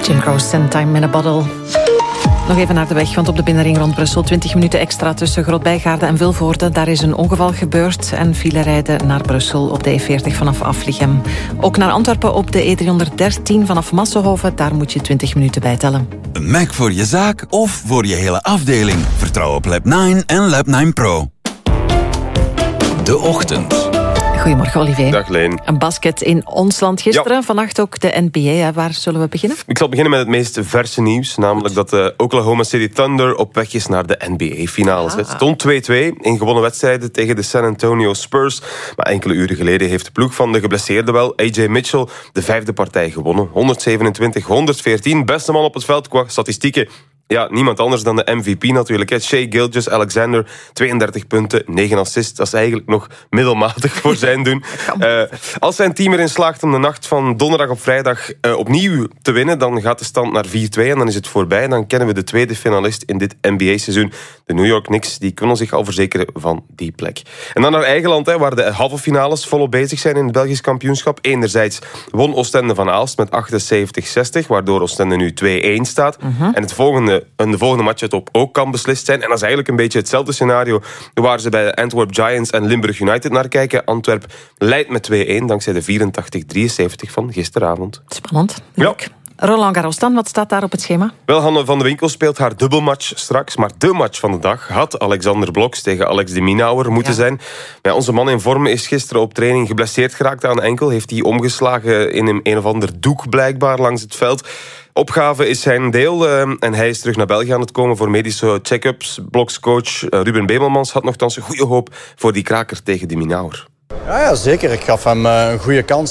Jim Croce en Time in a Bottle. Nog even naar de weg, want op de binnenring rond Brussel 20 minuten extra tussen Grootbijgaarde en Vilvoorde. Daar is een ongeval gebeurd en file rijden naar Brussel op de E40 vanaf Aflichem. Ook naar Antwerpen op de E313 vanaf Massenhoven. Daar moet je 20 minuten bij tellen. Een Mac voor je zaak of voor je hele afdeling. Vertrouw op Lab9 en Lab9 Pro. De Ochtend. Goedemorgen, Olivier. Dag, Leen. Een basket in ons land gisteren. Ja. Vannacht ook de NBA. Waar zullen we beginnen? Ik zal beginnen met het meest verse nieuws. Namelijk dat de Oklahoma City Thunder op weg is naar de NBA-finales. Het stond 2-2 in gewonnen wedstrijden tegen de San Antonio Spurs. Maar enkele uren geleden heeft de ploeg van de geblesseerde wel, AJ Mitchell, de 5e partij gewonnen. 127-114. Beste man op het veld qua statistieken. Ja, niemand anders dan de MVP natuurlijk. Shai Gilgeous-Alexander, 32 punten, 9 assists. Dat is eigenlijk nog middelmatig voor zijn doen. Als zijn team erin slaagt om de nacht van donderdag op vrijdag opnieuw te winnen, dan gaat de stand naar 4-2 en dan is het voorbij. Dan kennen we de tweede finalist in dit NBA-seizoen. De New York Knicks, die kunnen zich al verzekeren van die plek. En dan naar eigen land, waar de halve finales volop bezig zijn in het Belgisch kampioenschap. Enerzijds won Oostende van Aalst met 78-60, waardoor Oostende nu 2-1 staat. En de volgende match het ook kan beslist zijn. En dat is eigenlijk een beetje hetzelfde scenario waar ze bij de Antwerp Giants en Limburg United naar kijken. Antwerp leidt met 2-1 dankzij de 84-73 van gisteravond. Spannend. Leuk. Ja. Roland Garros dan, wat staat daar op het schema? Wel, Hanne van de Winkel speelt haar dubbelmatch straks. Maar de match van de dag had Alexander Bloks tegen Alex de Minaur moeten zijn. Maar onze man in vorm is gisteren op training geblesseerd geraakt aan de enkel. Heeft hij omgeslagen in een of ander doek blijkbaar langs het veld. Opgave is zijn deel en hij is terug naar België aan het komen voor medische check-ups. Blokscoach Ruben Bemelmans had nogthans een goede hoop voor die kraker tegen de Minaur. Ja, zeker. Ik gaf hem een goede kans.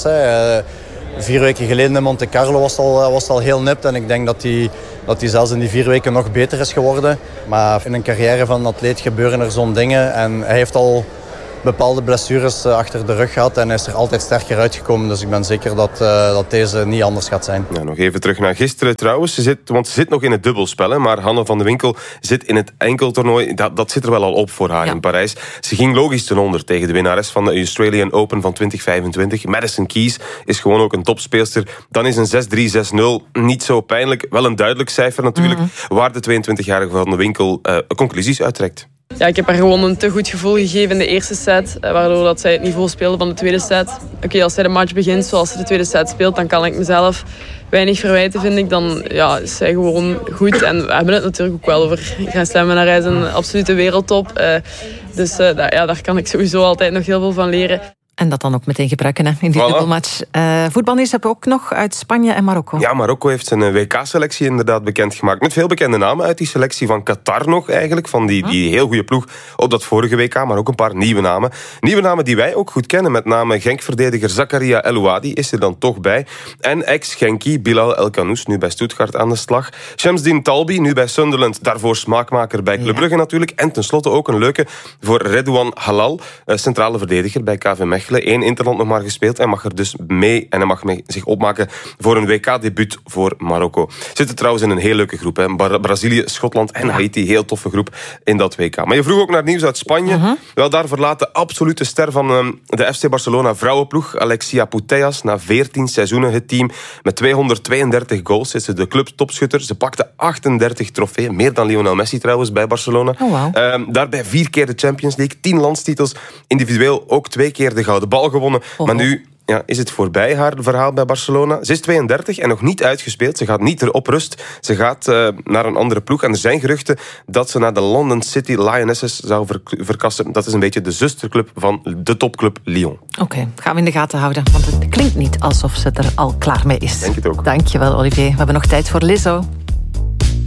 4 weken geleden in Monte Carlo was het al heel nipt. En ik denk dat hij zelfs in die 4 weken nog beter is geworden. Maar in een carrière van een atleet gebeuren er zo'n dingen. En hij heeft al bepaalde blessures achter de rug gehad en is er altijd sterker uitgekomen. Dus ik ben zeker dat deze niet anders gaat zijn. Ja, nog even terug naar gisteren trouwens. Want ze zit nog in het dubbelspel. Maar Hanne van de Winkel zit in het enkeltoernooi. Dat zit er wel al op voor haar in Parijs. Ze ging logisch ten onder tegen de winnares van de Australian Open van 2025. Madison Keys is gewoon ook een topspeelster. Dan is een 6-3, 6-0 niet zo pijnlijk. Wel een duidelijk cijfer natuurlijk. Waar de 22-jarige van de Winkel conclusies uittrekt. Ja, ik heb haar gewoon een te goed gevoel gegeven in de eerste set, waardoor dat zij het niveau speelde van de tweede set. Oké, als zij de match begint zoals ze de tweede set speelt, dan kan ik mezelf weinig verwijten, vind ik. Dan is zij gewoon goed. En we hebben het natuurlijk ook wel over Grand Slam. En hij is een absolute wereldtop. Dus daar kan ik sowieso altijd nog heel veel van leren. En dat dan ook meteen gebruiken in die dubbelmatch. Voetbalnieuws hebben we ook nog uit Spanje en Marokko. Ja, Marokko heeft zijn WK-selectie inderdaad bekendgemaakt. Met veel bekende namen uit die selectie van Qatar nog eigenlijk. Van die heel goede ploeg op dat vorige WK. Maar ook een paar nieuwe namen. Nieuwe namen die wij ook goed kennen. Met name Genk-verdediger Zakaria El Ouadi is er dan toch bij. En ex-Genki Bilal El Kanous, nu bij Stuttgart aan de slag. Shamsdin Talbi, nu bij Sunderland. Daarvoor smaakmaker bij Club Brugge natuurlijk. En tenslotte ook een leuke voor Redouan Halal. Centrale verdediger bij KV Mechelen. 1 interland nog maar gespeeld en mag er dus mee en hij mag zich opmaken voor een WK-debuut voor Marokko. Zitten trouwens in een heel leuke groep. Brazilië, Schotland en Haiti. Heel toffe groep in dat WK. Maar je vroeg ook naar nieuws uit Spanje. Wel, daar verlaat de absolute ster van de FC Barcelona vrouwenploeg, Alexia Putellas, na 14 seizoenen het team. Met 232 goals is ze de clubtopschutter. Ze pakte 38 trofeeën. Meer dan Lionel Messi trouwens bij Barcelona. Daarbij 4 keer de Champions League, 10 landstitels. Individueel ook 2 keer de gouden bal gewonnen. Maar nu is het voorbij, haar verhaal bij Barcelona. Ze is 32 en nog niet uitgespeeld. Ze gaat niet op rust. Ze gaat naar een andere ploeg. En er zijn geruchten dat ze naar de London City Lionesses zou verkassen. Dat is een beetje de zusterclub van de topclub Lyon. Oké, gaan we in de gaten houden. Want het klinkt niet alsof ze er al klaar mee is. Denk het ook. Dankjewel, Olivier. We hebben nog tijd voor Lizzo.